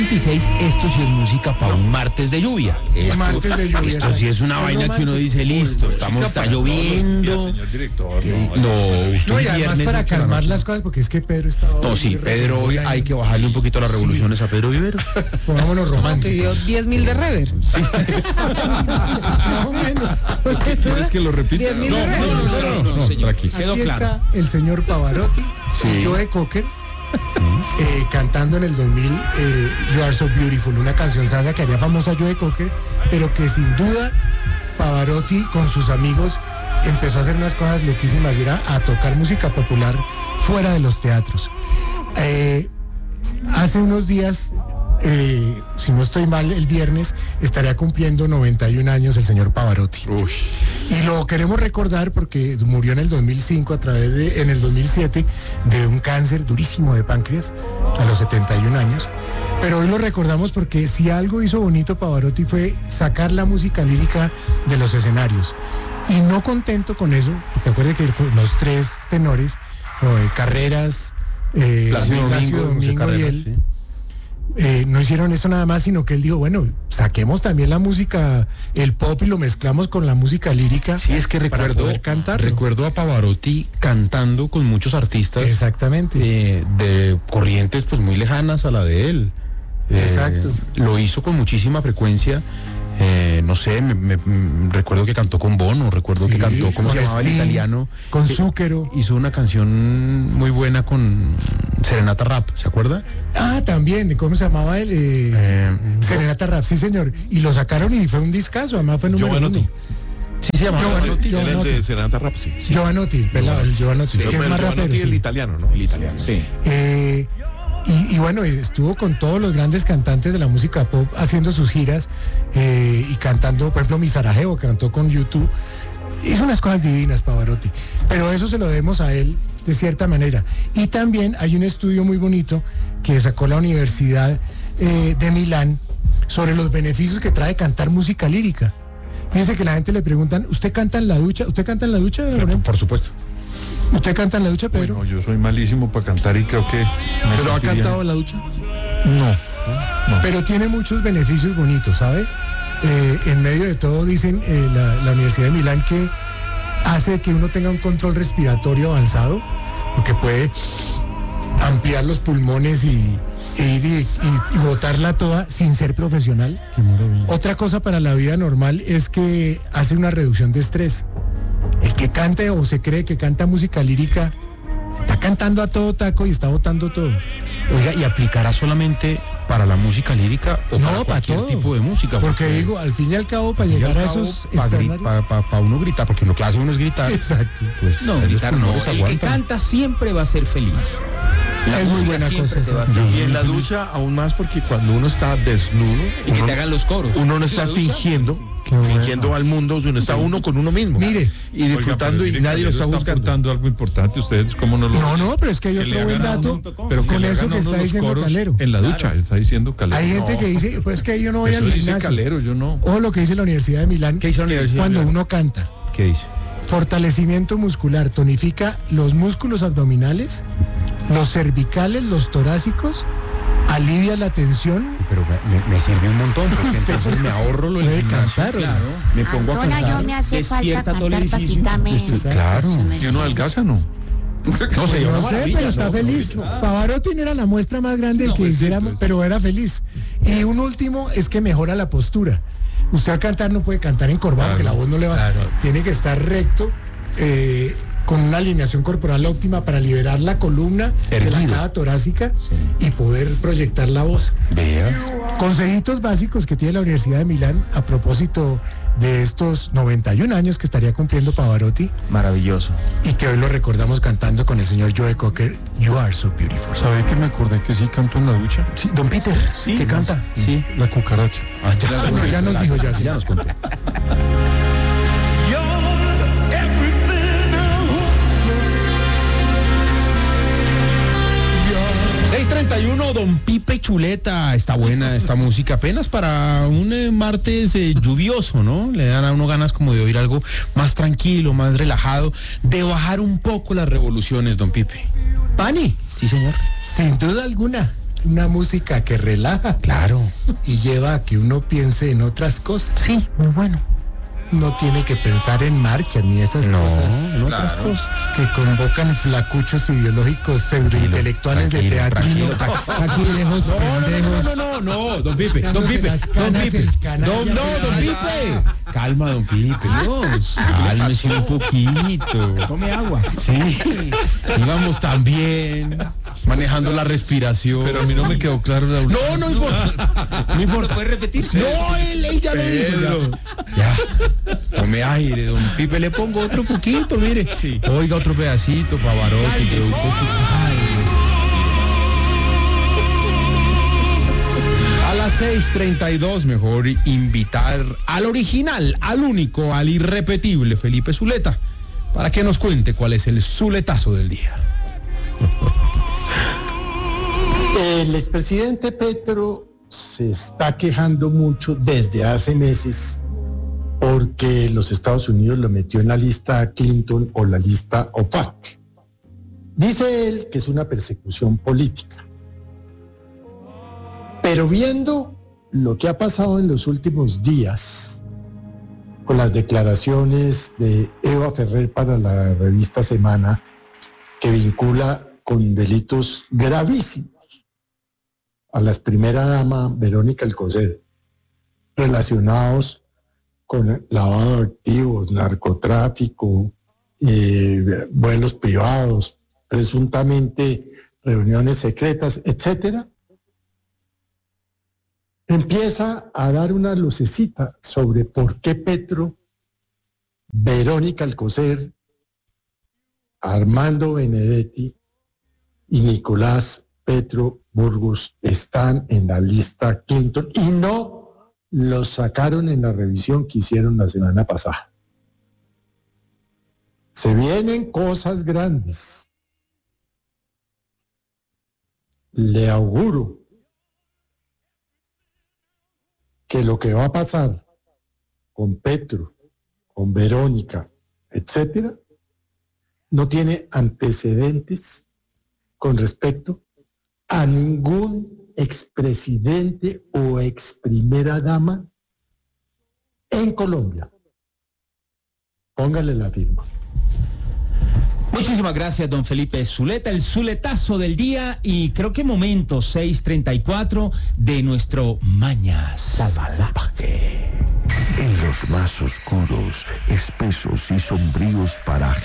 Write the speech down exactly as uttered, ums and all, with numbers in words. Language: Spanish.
veintiséis, esto sí es música para un martes de lluvia. Esto, martes de lluvia. Esto sí es una es vaina romántico. Que uno dice, listo, estamos, está lloviendo. Señor director, Eh, no, no, usted No, y es además viernes, para ocho de la calmar noche. las cosas, porque es que Pedro está... No, sí, Pedro, hoy hay que bajarle un poquito las revoluciones Sí. a Pedro Vivero. Pongámonos Que dio románticos. diez mil de rever. Más o menos. ¿quieres que lo repita? diez mil de No, rever. no, no, no, no, no, señor. tranquilo. Quedó Aquí claro. está el señor Pavarotti, Sí. Joe Cocker, eh, cantando en el dos mil eh, You Are So Beautiful, una canción sasa que haría famosa Joe Cocker, pero que sin duda Pavarotti con sus amigos empezó a hacer unas cosas loquísimas, y era a tocar música popular fuera de los teatros. Eh, hace unos días, eh, si no estoy mal, el viernes estaría cumpliendo noventa y un años el señor Pavarotti. Uy, Y lo queremos recordar porque murió en el dos mil cinco a través de, en el dos mil siete, de un cáncer durísimo de páncreas a los setenta y un años. Pero hoy lo recordamos porque si algo hizo bonito Pavarotti fue sacar la música lírica de los escenarios. Y no contento con eso, porque acuerde que los tres tenores, eh, Carreras, eh, Plácido Plácido Domingo, José Domingo y Carreras, él, sí. eh, no hicieron eso nada más, sino que él dijo, bueno, saquemos también la música, el pop, y lo mezclamos con la música lírica. Sí, es que para recuerdo, poder cantarlo. recuerdo a Pavarotti cantando con muchos artistas Exactamente. eh, de corrientes pues muy lejanas a la de él. Eh, Exacto. Lo hizo con muchísima frecuencia. Eh, no sé, me, me- me- recuerdo que cantó con Bono, recuerdo Sí, que cantó, ¿cómo con se llamaba el Sting, italiano? con Que Zucchero. Hizo una canción muy buena con Serenata Rap, ¿se acuerda? Ah, también, ¿cómo se llamaba él? Eh, Eh, Serenata Rap, sí señor. Y lo sacaron y fue un discazo, además fue número Giovanotti. uno. Sí, se llamaba Giovanotti. Giovanotti. Él es de Serenata Rap, sí. sí. Giovanotti, pelado, el Giovanotti, que es Pero más Giovanotti, rapero. el sí. italiano, ¿no? El italiano, sí. Eh, y, y bueno, estuvo con todos los grandes cantantes de la música pop haciendo sus giras eh, y cantando, por ejemplo, Mi Sarajevo, que cantó con YouTube. Hizo unas cosas divinas, Pavarotti. Pero eso se lo debemos a él de cierta manera. Y también hay un estudio muy bonito que sacó la Universidad eh, de Milán sobre los beneficios que trae cantar música lírica. Fíjense que la gente le preguntan, ¿usted canta en la ducha? ¿Usted canta en la ducha? Pero, Loren? por supuesto. ¿Usted canta en la ducha, Pedro? No, yo soy malísimo para cantar y creo que... me ¿Pero ha sentiría- cantado en la ducha? No. Pero tiene muchos beneficios bonitos, ¿sabe? Eh, en medio de todo dicen eh, la, la Universidad de Milán que hace que uno tenga un control respiratorio avanzado, porque puede ampliar los pulmones y, e ir y, y- y botarla toda sin ser profesional. Qué maravilla. Otra cosa para la vida normal es que hace una reducción de estrés. El que cante o se cree que canta música lírica está cantando a todo taco y está botando todo. Oiga, ¿y aplicará solamente para la música lírica o No, para para cualquier todo. tipo de música? Porque digo, al fin y al cabo, para llegar a esos para estándares... uno gritar, porque lo que hace uno es gritar. Exacto. Pues, No, ellos gritar no. pulmones El que aguantan. canta siempre va a ser feliz. La Es muy música buena siempre cosa te va a esa. hacer- Y en la ducha aún más porque cuando uno está desnudo, Y que uno, te hagan los coros. uno no ¿Sí, está la ducha? fingiendo, Qué bueno. fingiendo al mundo, uno está uno con uno mismo. Mire. Y disfrutando y nadie lo está buscando. aportando algo importante. Ustedes, ¿cómo no lo No, no, pero es que hay que le otro buen hagan a dato uno- pero que con le eso hagan que a uno está los diciendo coros Calero. en la ducha, está diciendo Calero. Hay gente No, que dice, pues que yo no voy eso al dice gimnasio. Calero, yo no. O lo que dice la Universidad de Milán, ¿Qué hizo la Universidad de cuando Milán? uno canta. ¿Qué dice? Fortalecimiento muscular, tonifica los músculos abdominales, los cervicales, los torácicos, alivia la tensión. Pero me, me- me sirve un montón, porque Usted entonces me ahorro lo del puede gimnasio. cantar, ¿o no? Claro, me pongo a Ahora yo cantar. me hace falta Despierta todo el cantar edificio. paquitamente. Estoy- Claro. Y uno adelgaza, ¿no? No sé, No sé, pero está feliz. Pavarotti no era la muestra más grande de No, que pues sí, hiciera, pues. pero era feliz. Y un último es que mejora la postura. Usted al cantar no puede cantar encorvado, Claro, porque la voz no le va. claro. Tiene que estar recto, eh, con una alineación corporal óptima para liberar la columna de la Erguido. caja torácica y poder proyectar la voz. Vea. Consejitos básicos que tiene la Universidad de Milán a propósito de estos noventa y un años que estaría cumpliendo Pavarotti Maravilloso. y que hoy lo recordamos cantando con el señor Joe Cocker, You Are So Beautiful. ¿Sabe que me acordé que sí canto en la ducha? Sí, don Peter, ¿qué canta? Sí. La cucaracha. Ah, ya, Ah, no, ya nos dijo, ya, sí. ya nos contó. seis treinta y uno, don Pipe Chuleta. Está buena esta música, apenas para un eh, martes eh, lluvioso, ¿no? Le dan a uno ganas como de oír algo más tranquilo, más relajado, de bajar un poco las revoluciones, don Pipe. Pani, Sí, señor. sin duda alguna, una música que relaja. Claro. Y lleva a que uno piense en otras cosas. Sí, muy bueno. No tiene que pensar en marchas ni esas No, cosas en otras cosas. que convocan flacuchos ideológicos pseudointelectuales de tranquilo, teatrino. tranquilo, Aquí lejos, No, no, pendejos. no, no, no, no, don Pipe, don Dándose Pipe, las don canas, Pipe, el canalla, don, no, don ay, Pipe, calma, don Pipe, Dios, cálmese un poquito, Tome agua. sí, íbamos tan bien, manejando la respiración. Pero a mí no me quedó claro la última. No, no importa, no importa. ¿Puede repetir? No, él, él ya lo dijo. Ya, ya. Tome aire, don Pipe, le pongo otro poquito, mire. Oiga, otro pedacito, Pavarotti, pero un poco. A las seis treinta y dos, mejor invitar al original, al único, al irrepetible Felipe Zuleta, para que nos cuente cuál es el zuletazo del día. El expresidente Petro se está quejando mucho desde hace meses porque los Estados Unidos lo metió en la lista Clinton o la lista OPAC. Dice él que es una persecución política. Pero viendo lo que ha pasado en los últimos días, con las declaraciones de Eva Ferrer para la revista Semana, que vincula con delitos gravísimos a la primera dama Verónica Alcocer, relacionados con lavado de activos, narcotráfico, eh, vuelos privados, presuntamente reuniones secretas, etcétera, empieza a dar una lucecita sobre por qué Petro, Verónica Alcocer, Armando Benedetti y Nicolás Petro Burgos están en la lista Clinton y no los sacaron en la revisión que hicieron la semana pasada. Se vienen cosas grandes. Le auguro que lo que va a pasar con Petro, con Verónica, etcétera, no tiene antecedentes con respecto a ningún expresidente o ex primera dama en Colombia. Póngale la firma. Muchísimas gracias, don Felipe Zuleta, el zuletazo del día, y creo que momento seis treinta y cuatro de nuestro Mañas Salvaje. En los más oscuros, espesos y sombríos parajes